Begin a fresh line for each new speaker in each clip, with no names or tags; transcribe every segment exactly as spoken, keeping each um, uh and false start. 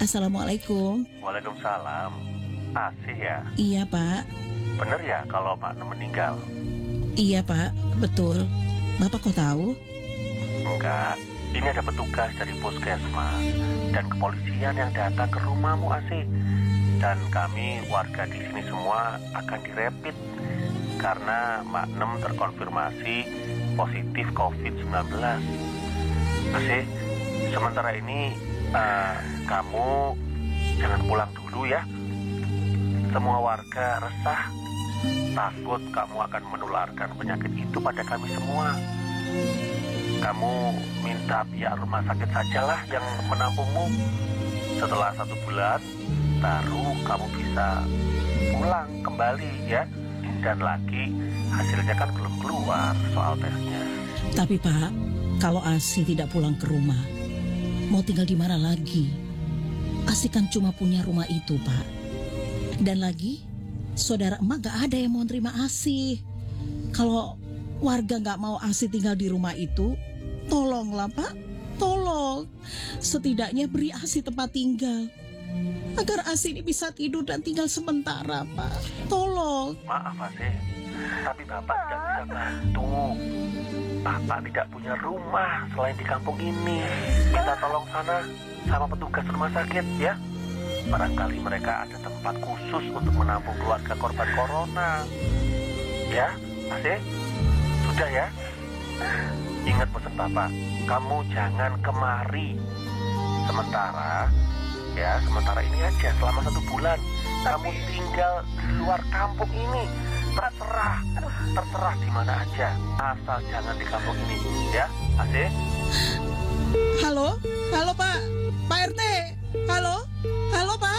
Assalamualaikum.
Waalaikumsalam. Asih ya?
Iya Pak.
Bener ya kalau Pak Nem meninggal?
Iya Pak, betul. Bapak kok tahu?
Enggak, ini ada petugas dari puskesmas dan kepolisian yang datang ke rumahmu Asih. Dan kami warga di sini semua akan direpit karena Mak Nem terkonfirmasi positif covid sembilan belas. Asih, sementara ini uh, kamu jangan pulang dulu ya. Semua warga resah, takut kamu akan menularkan penyakit itu pada kami semua. Kamu minta pihak rumah sakit sajalah yang menampungmu. Setelah satu bulan, baru kamu bisa pulang kembali ya. Dan lagi hasilnya kan belum keluar soal tesnya.
Tapi Pak, kalau Asih tidak pulang ke rumah, mau tinggal di mana lagi? Asih kan cuma punya rumah itu Pak. Dan lagi, saudara emak gak ada yang mau terima Asih. Kalau warga gak mau Asih tinggal di rumah itu, tolonglah Pak, tolong. Setidaknya beri Asih tempat tinggal, agar Asih ini bisa tidur dan tinggal sementara Pak. Tolong.
Maaf Asih, tapi Bapak tidak bisa bantu. Bapak tidak punya rumah selain di kampung ini. Minta tolong sana sama petugas rumah sakit ya. Barangkali mereka ada tempat khusus untuk menampung keluarga korban corona. Ya, Asih? Sudah ya? Ingat pesan Bapak, kamu jangan kemari. Sementara, ya sementara ini aja selama satu bulan. Kamu tinggal di luar kampung ini. Terserah, terserah di mana aja. Asal jangan di kampung ini, ya, Asih?
Halo, halo Pak, Pak R T, halo, halo Pak.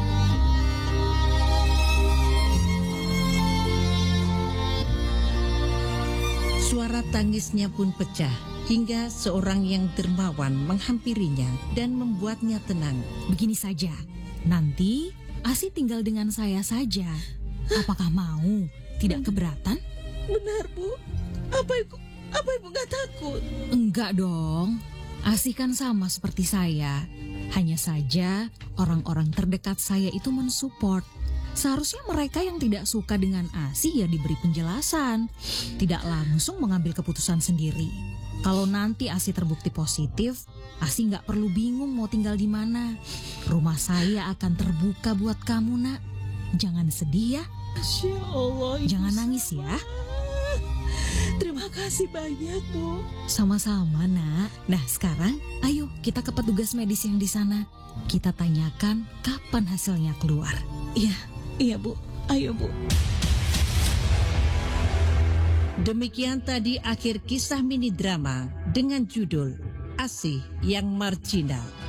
Suara tangisnya pun pecah hingga seorang yang dermawan menghampirinya dan membuatnya tenang.
Begini saja, nanti Asih tinggal dengan saya saja. Apakah mau? Tidak keberatan?
Benar Bu, apa ibu, apa ibu gak takut?
Enggak dong, Asih kan sama seperti saya. Hanya saja orang-orang terdekat saya itu mensupport. Seharusnya mereka yang tidak suka dengan Asih ya diberi penjelasan, tidak langsung mengambil keputusan sendiri. Kalau nanti Asih terbukti positif, Asih nggak perlu bingung mau tinggal di mana. Rumah saya akan terbuka buat kamu nak. Jangan sedih ya.
Masya Allah, Ibu.
Jangan nangis ya.
Terima kasih banyak Bu.
Sama-sama nak. Nah sekarang ayo kita ke petugas medis yang di sana. Kita tanyakan kapan hasilnya keluar.
Iya, iya Bu. Ayo Bu.
Demikian tadi akhir kisah mini drama dengan judul Asih yang Marginal.